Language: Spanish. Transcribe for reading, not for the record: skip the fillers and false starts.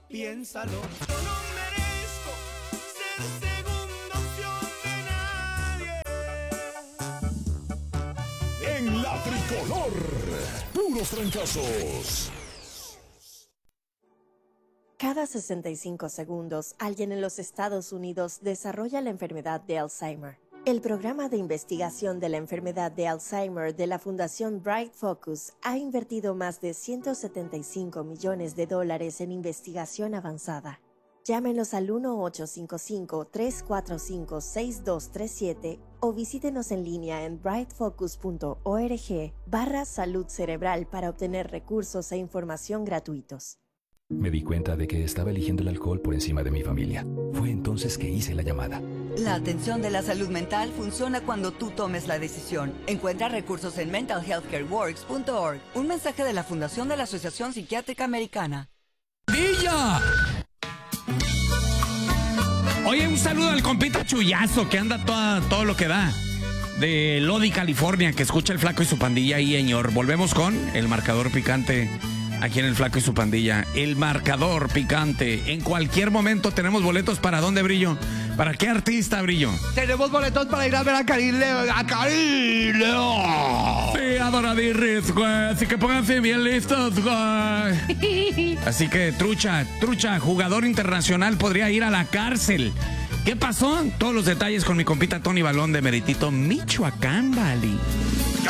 piénsalo. Yo no merezco ser segunda opción de nadie. En la tricolor, puros trancazos. Cada 65 segundos, alguien en los Estados Unidos desarrolla la enfermedad de Alzheimer. El programa de investigación de la enfermedad de Alzheimer de la Fundación Bright Focus ha invertido más de $175 millones en investigación avanzada. Llámenos al 1-855-345-6237 o visítenos en línea en brightfocus.org/salud cerebral para obtener recursos e información gratuitos. Me di cuenta de que estaba eligiendo el alcohol por encima de mi familia. Fue entonces que hice la llamada. La atención de la salud mental funciona cuando tú tomes la decisión. Encuentra recursos en mentalhealthcareworks.org. Un mensaje de la Fundación de la Asociación Psiquiátrica Americana. ¡Villa! Oye, un saludo al compita Chuyazo, que anda todo lo que da. De Lodi, California, que escucha el Flaco y su pandilla ahí, señor. Volvemos con el marcador picante. Aquí en el Flaco y su pandilla, el marcador picante. En cualquier momento tenemos boletos. ¿Para dónde, Brillo? ¿Para qué artista, Brillo? Tenemos boletos para ir a ver a Karim León. ¡A Karim León! Sí, adoradirris, güey. Así que pónganse bien listos, güey. Así que, trucha, jugador internacional podría ir a la cárcel. ¿Qué pasó? Todos los detalles con mi compita Tony Balón de Meritito, Michoacán, Valley.